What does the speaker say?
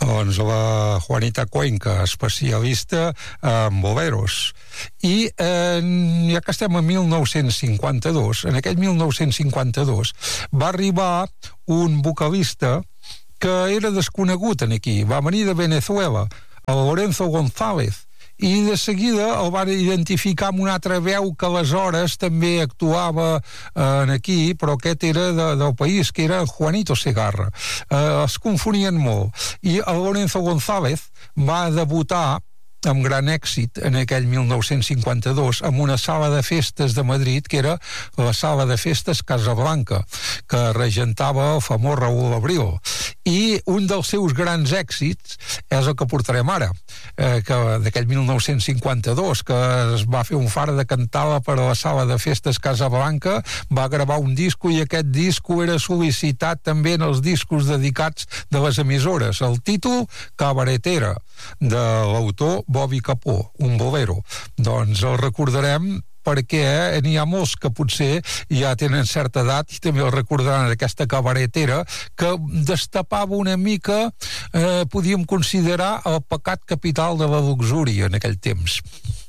Doncs la Juanita Cuenca, especialista en boleros. I ja que estem en 1952, en aquell 1952 va arribar un vocalista que era desconegut aquí, va venir de Venezuela, el Lorenzo González, i de seguida el van identificar amb una altra veu que aleshores també actuava aquí, però aquest era del país, que era Juanito Segarra. Es confonien molt. I el Lorenzo González va debutar amb gran èxit en aquell 1952 en una sala de festes de Madrid, que era la sala de festes Casablanca, que regentava el famós Raúl Abril. I un dels seus grans èxits és el que portarem ara, d'aquell 1952, que es va fer un far de cantar per a la sala de festes Casablanca, va gravar un disco i aquest disco era sol·licitat també en els discos dedicats de les emissores. El títol, Cabaretera, de l'autor Bobby Capó, un bolero. Doncs el recordarem perquè n'hi ha molts que potser ja tenen certa edat i també el recordaran d'aquesta cabaretera que destapava una mica, podíem considerar, el pecat capital de la luxúria en aquell temps.